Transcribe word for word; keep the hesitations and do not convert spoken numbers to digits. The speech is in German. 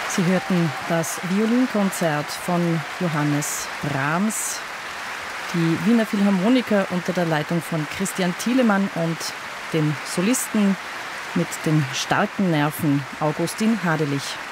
Sie hörten das Violinkonzert von Johannes Brahms. Die Wiener Philharmoniker unter der Leitung von Christian Thielemann und den Solisten mit den starken Nerven Augustin Hadelich.